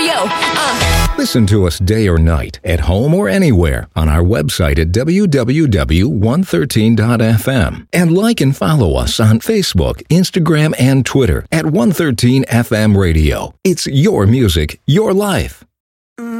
stereo. Listen to us day or night, at home or anywhere, on our website at www.113.fm. And like and follow us on Facebook, Instagram, and Twitter at 113 FM Radio. It's your music, your life.